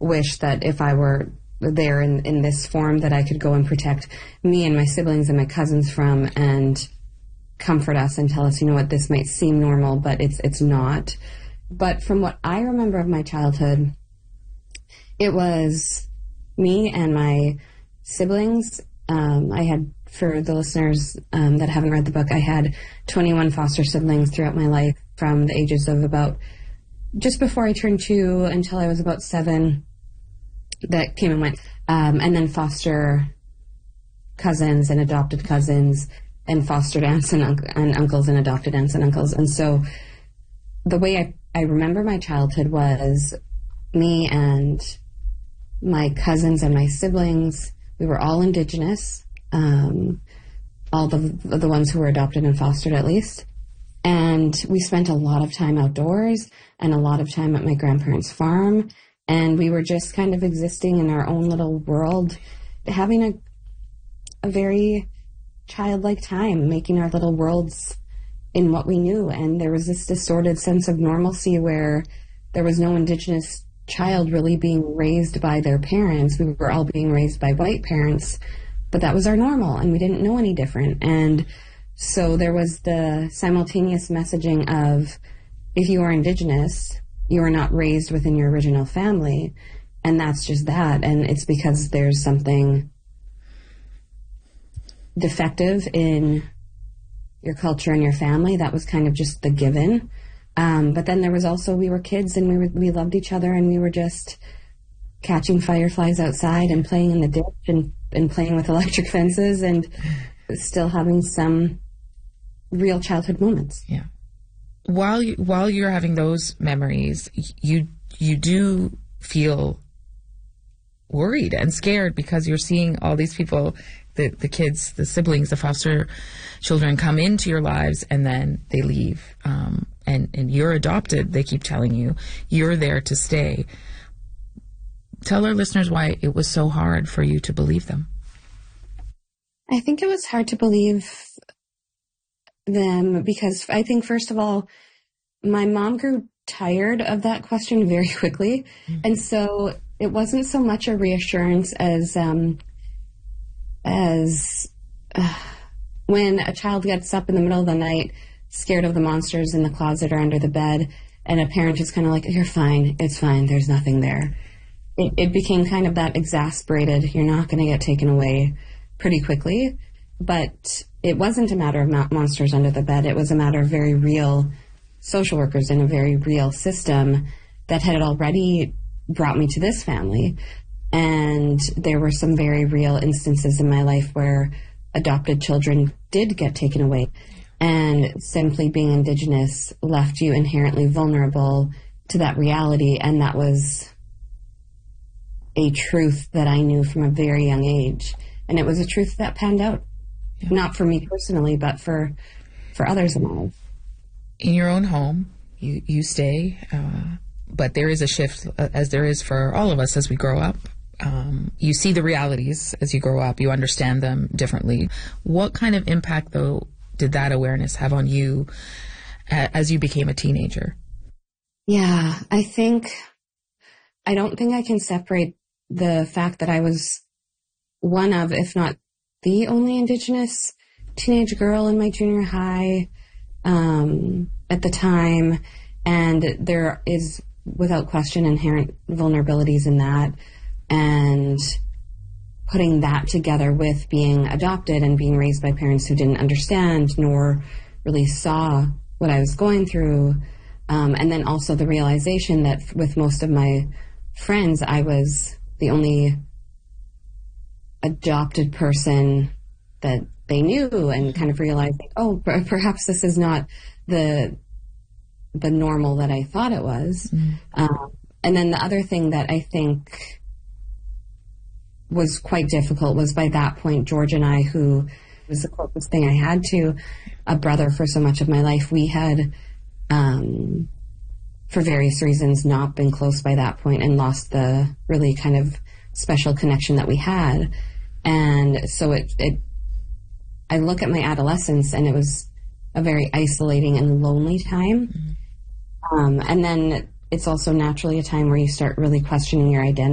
wish that if I were there in this form that I could go and protect me and my siblings and my cousins from and comfort us and tell us, you know what, this might seem normal, but it's not. But from what I remember of my childhood, it was me and my siblings. I had, for the listeners that haven't read the book, I had 21 foster siblings throughout my life from the ages of about just before I turned 2 until I was about 7 that came and went. And then foster cousins and adopted cousins and fostered aunts and uncles and adopted aunts and uncles. And so the way I remember my childhood was me and my cousins and my siblings. We were all Indigenous, all the ones who were adopted and fostered at least. And we spent a lot of time outdoors and a lot of time at my grandparents' farm. And we were just kind of existing in our own little world, having a very childlike time, making our little worlds in what we knew. And there was this distorted sense of normalcy where there was no Indigenous child really being raised by their parents. We were all being raised by white parents, but that was our normal and we didn't know any different. And so there was the simultaneous messaging of, if you are Indigenous, you are not raised within your original family. And that's just that. And it's because there's something defective in your culture and your family. That was kind of just the given. But then there was also, we were kids and we loved each other and we were just catching fireflies outside and playing in the ditch and playing with electric fences and still having some real childhood moments. Yeah. While you're having those memories, you do feel worried and scared because you're seeing all these people, the kids, the siblings, the foster children come into your lives and then they leave. And you're adopted, they keep telling you. You're there to stay. Tell our listeners why it was so hard for you to believe them. I think it was hard to believe them because I think, first of all, my mom grew tired of that question very quickly. Mm-hmm. And so it wasn't so much a reassurance as when a child gets up in the middle of the night scared of the monsters in the closet or under the bed, and a parent is kind of like, you're fine, it's fine, there's nothing there. It became kind of that exasperated, you're not going to get taken away pretty quickly. But it wasn't a matter of monsters under the bed. It was a matter of very real social workers in a very real system that had already brought me to this family. And there were some very real instances in my life where adopted children did get taken away. And simply being Indigenous left you inherently vulnerable to that reality. And that was a truth that I knew from a very young age. And it was a truth that panned out. Yeah. Not for me personally, but for others in my life. In your own home, you stay, but there is a shift, as there is for all of us as we grow up. You see the realities as you grow up. You understand them differently. What kind of impact, though, did that awareness have on you as you became a teenager? Yeah, I don't think I can separate the fact that I was one of, if not the only Indigenous teenage girl in my junior high at the time. And there is, without question, inherent vulnerabilities in that. And putting that together with being adopted and being raised by parents who didn't understand nor really saw what I was going through. And then also the realization that with most of my friends, I was the only adopted person that they knew, and kind of realizing, oh, perhaps this is not the normal that I thought it was. Mm-hmm. And then the other thing that I think was quite difficult was, by that point, George and I, who was the closest thing I had to a brother for so much of my life, we had, for various reasons, not been close by that point and lost the really kind of special connection that we had. And so I look at my adolescence, and it was a very isolating and lonely time. Mm-hmm. And then it's also naturally a time where you start really questioning your identity.